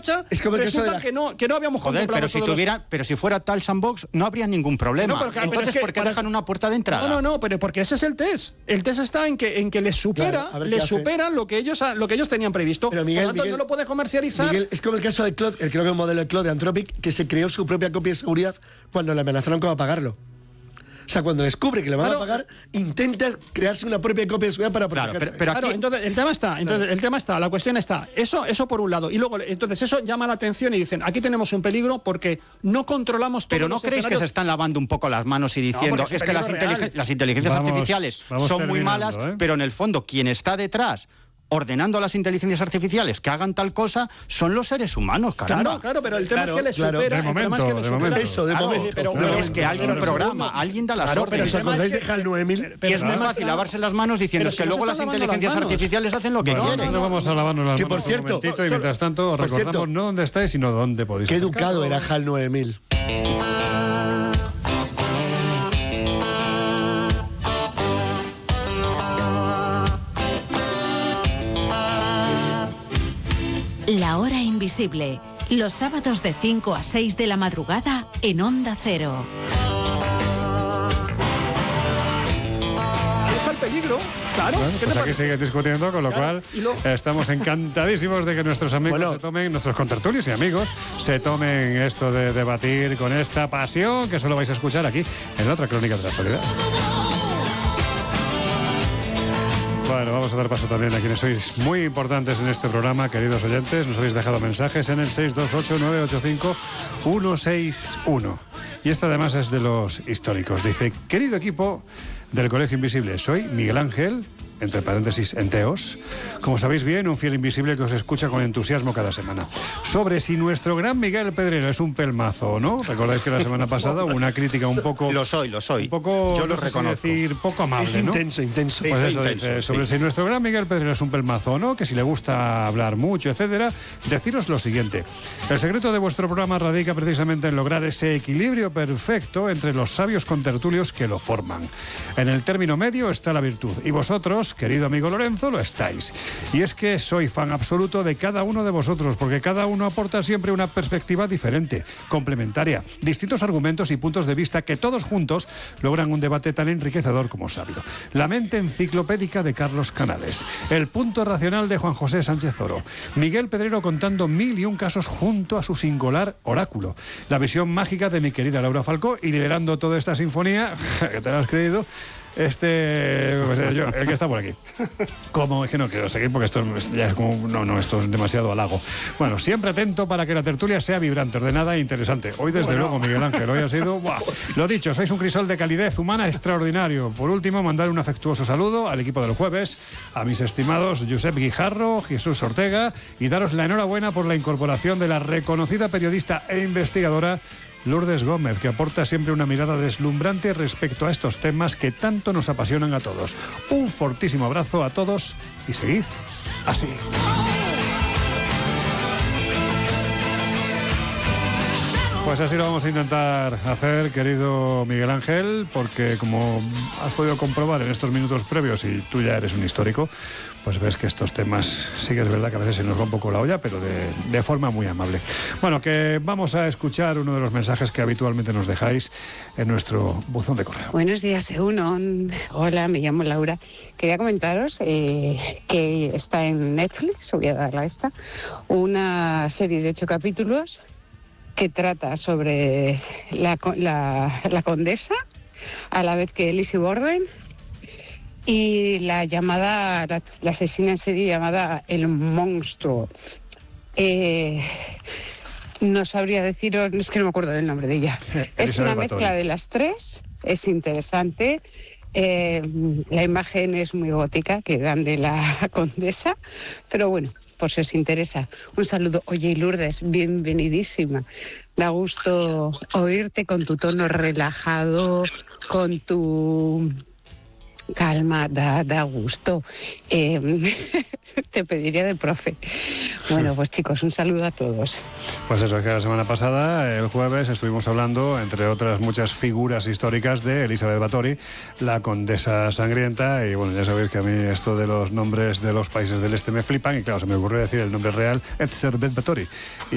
marcha, es como resulta que no habíamos contemplado pero si fuera tal sandbox no habría ningún problema. No, pero entonces, ¿por qué dejan una puerta de entrada? No, pero porque ese es el test. El test está en que les supera, lo que ellos tenían previsto. Pero Miguel, por lo tanto, no lo puede comercializar. Miguel, es como el caso de Claude, creo que el modelo de Claude de Anthropic, que se creó su propia copia de seguridad cuando le amenazaron con apagarlo. O sea, cuando descubre que le van a pagar, intenta crearse una propia copia de seguridad para protegerse. Pero aquí... entonces el tema está, la cuestión está, eso por un lado, y luego entonces eso llama la atención y dicen, aquí tenemos un peligro porque no controlamos todos Pero ¿no creéis que se están lavando un poco las manos y diciendo, es que las inteligencias artificiales son muy malas, pero en el fondo quien está detrás ordenando a las inteligencias artificiales que hagan tal cosa, son los seres humanos, caramba. Claro, pero el tema es que les supera. De momento. Pero es que alguien programa, alguien da las órdenes. ¿Os acordáis de HAL 9000? Y es muy fácil lavarse las manos diciendo que luego las inteligencias artificiales hacen lo que quieren. No vamos a lavarnos las manos por cierto, un momentito, y mientras tanto os recordamos no dónde estáis, sino dónde podéis. Qué educado era HAL 9000. La hora invisible, los sábados de 5 a 6 de la madrugada en Onda Cero. Ahí está el peligro, claro. Bueno, pues aquí sigue discutiendo, con lo cual estamos encantadísimos de que nuestros amigos nuestros contertulios y amigos, se tomen esto de debatir con esta pasión que solo vais a escuchar aquí en otra crónica de la actualidad. Bueno, vamos a dar paso también a quienes sois muy importantes en este programa, queridos oyentes. Nos habéis dejado mensajes en el 628-985-161. Y esta además es de los históricos. Dice, querido equipo del Colegio Invisible, soy Miguel Ángel, entre paréntesis, enteos. Como sabéis bien, un fiel invisible que os escucha con entusiasmo cada semana. Sobre si nuestro gran Miguel Pedrero es un pelmazo o no. Recordáis que la semana pasada hubo una crítica un poco... Lo soy. Un poco, yo lo reconozco. Decir, poco amable, es intenso, ¿no? intenso. Pues eso dice, sobre si nuestro gran Miguel Pedrero es un pelmazo o no, que si le gusta hablar mucho, etcétera, deciros lo siguiente. El secreto de vuestro programa radica precisamente en lograr ese equilibrio perfecto entre los sabios contertulios que lo forman. En el término medio está la virtud. Y vosotros, querido amigo Lorenzo, lo estáis. Y es que soy fan absoluto de cada uno de vosotros, porque cada uno aporta siempre una perspectiva diferente, complementaria, distintos argumentos y puntos de vista que todos juntos logran un debate tan enriquecedor como sabio. La mente enciclopédica de Carlos Canales, el punto racional de Juan José Sánchez Oro, Miguel Pedrero contando 1001 casos junto a su singular oráculo, la visión mágica de mi querida Laura Falcó y liderando toda esta sinfonía, que te lo has creído, el que está por aquí. Como es que no quiero seguir porque esto ya es como... No, esto es demasiado halago. Bueno, siempre atento para que la tertulia sea vibrante, ordenada e interesante. Hoy, desde luego, Miguel Ángel, hoy ha sido... ¡buah! Lo dicho, sois un crisol de calidez humana extraordinario. Por último, mandar un afectuoso saludo al equipo del jueves, a mis estimados Josep Guijarro, Jesús Ortega, y daros la enhorabuena por la incorporación de la reconocida periodista e investigadora Lourdes Gómez, que aporta siempre una mirada deslumbrante respecto a estos temas que tanto nos apasionan a todos. Un fortísimo abrazo a todos y seguid así. Pues así lo vamos a intentar hacer, querido Miguel Ángel, porque como has podido comprobar en estos minutos previos, y tú ya eres un histórico, pues ves que estos temas sí que es verdad que a veces se nos va un poco la olla, pero de forma muy amable. Bueno, que vamos a escuchar uno de los mensajes que habitualmente nos dejáis en nuestro buzón de correo. Buenos días, Eunon. Hola, me llamo Laura. Quería comentaros que está en Netflix, voy a darla esta, una serie de 8 capítulos que trata sobre la condesa, a la vez que Lizzie Borden, y la asesina en serie llamada El Monstruo. No sabría deciros, es que no me acuerdo del nombre de ella. Es una mezcla de las tres, es interesante. La imagen es muy gótica, que dan de la condesa, pero bueno, por si os interesa. Un saludo. Oye, Lourdes, bienvenidísima. Da gusto oírte con tu tono relajado, con tu calma, da gusto. Te pediría de profe. Bueno, pues chicos, un saludo a todos. Pues eso, es que la semana pasada, el jueves, estuvimos hablando, entre otras muchas figuras históricas, de Elizabeth Báthory, la condesa sangrienta, y bueno, ya sabéis que a mí esto de los nombres de los países del este me flipan, y claro, se me ocurrió decir el nombre real, Elizabeth Báthory.